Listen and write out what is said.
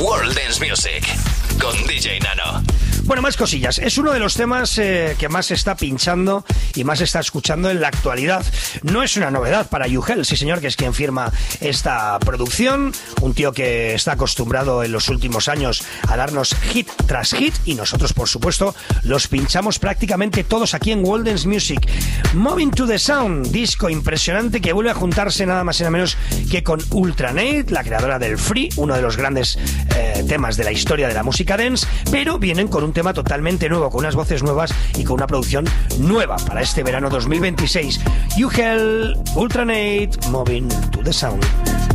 World Dance Music con DJ Nano. Bueno, más cosillas. Es uno de los temas que más se está pinchando y más se está escuchando en la actualidad. No es una novedad para Yugel, sí señor, que es quien firma esta producción. Un tío que está acostumbrado en los últimos años a darnos hit tras hit, y nosotros, por supuesto, los pinchamos prácticamente todos aquí en World Dance Music. Moving to the Sound, disco impresionante que vuelve a juntarse nada más y nada menos que con Ultranate, la creadora del Free, uno de los grandes temas de la historia de la música dance, pero vienen con un tema totalmente nuevo, con unas voces nuevas y con una producción nueva para este verano 2026. Yugel, Ultranate, Moving to the Sound.